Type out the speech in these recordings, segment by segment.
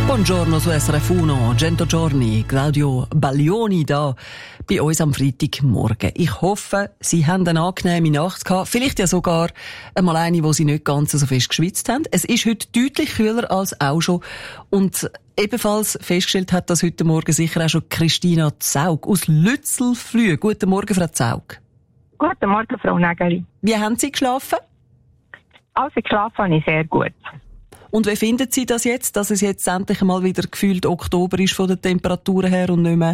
Buongiorno su SRF 1, 100 giorni, Claudio Baglioni da bei uns am Freitagmorgen. Ich hoffe, Sie haben eine angenehme Nacht gehabt, vielleicht ja sogar einmal eine, wo Sie nicht ganz so fest geschwitzt haben. Es ist heute deutlich kühler als auch schon und ebenfalls festgestellt hat das heute Morgen sicher auch schon Christina Zaug aus Lützelflüh. Guten Morgen, Frau Zaug. Guten Morgen, Frau Nägeli. Wie haben Sie geschlafen? Also geschlafen habe ich sehr gut. Und wie finden Sie das jetzt, dass es jetzt endlich mal wieder gefühlt Oktober ist von den Temperaturen her und nicht mehr?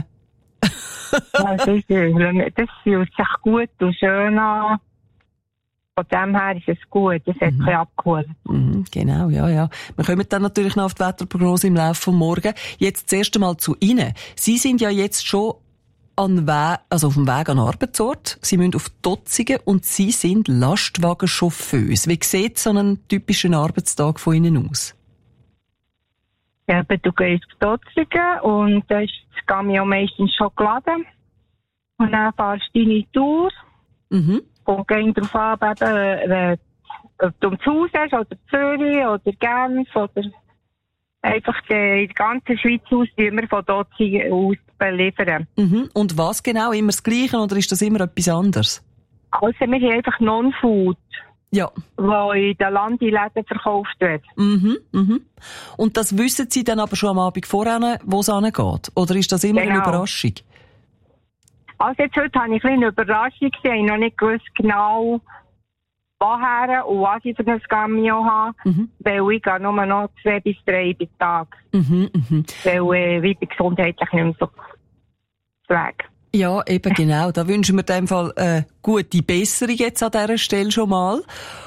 Das fühlt sich gut und schön an. Von dem her ist es gut. Es hat ein bisschen abgeholt. Genau, ja. Wir kommen dann natürlich noch auf die Wetterprognose im Laufe des Morgen. Jetzt zuerst einmal zu Ihnen. Sie sind ja jetzt schon auf dem Weg an den Arbeitsort. Sie müssen auf Totzingen und Sie sind Lastwagenchauffeuse. Wie sieht so ein typischer Arbeitstag von Ihnen aus? Ja, du gehst auf Totzingen und da ist das Camion meistens schon geladen. Und dann fahrst du deine Tour. Und gehst darauf an, ob du ums Haus hast, oder Zürich, oder Genf, oder einfach in der ganzen Schweiz aus, die wir von Totzingen aus beliefern. Und was genau? Immer das Gleiche oder ist das immer etwas anderes? Also wir haben einfach Non-Food, ja, wo in den Landeläden verkauft wird. Und das wissen Sie dann aber schon am Abend vorher, wo es hingeht? Oder ist das immer eine Überraschung? Also jetzt heute habe ich ein bisschen eine Überraschung gesehen. Ich habe noch nicht gewusst genau, woher und was ich für ein Camion habe. Weil ich gehe nur noch 2 bis 3 bis Tag. Weil ich bin gesundheitlich nicht mehr so weg. Ja, eben genau. Da wünschen wir in dem Fall eine gute Besserung jetzt an dieser Stelle schon mal.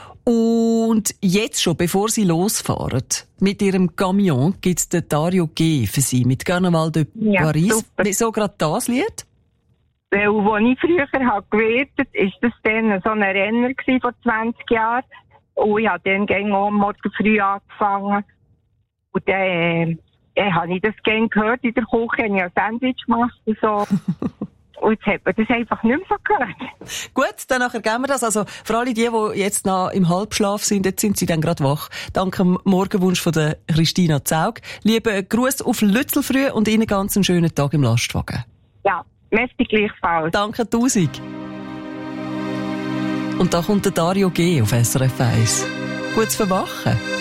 Und jetzt schon, bevor Sie losfahren, mit Ihrem Camion gibt es den Dario G. für Sie mit Carnaval de Paris. Super. Wieso gerade das Lied? Weil, als ich früher gewertet habe, war das dann so ein Renner vor 20 Jahren. Und ich habe dann gegen morgen früh angefangen. Und dann habe ich das gerne gehört in der Küche, habe ich ein Sandwich gemacht und so. Und jetzt hat man das einfach nicht mehr so gehört. Gut, dann nachher geben wir das. Also, für alle die jetzt noch im Halbschlaf sind, jetzt sind sie dann gerade wach. Dank dem Morgenwunsch von der Christina Zaug. Lieben Gruß auf Lützelfrüh und Ihnen ganz einen schönen Tag im Lastwagen. Ja, merci gleichfalls. Danke 1000. Und da kommt der Dario G. auf SRF 1. Gutes Verwachen.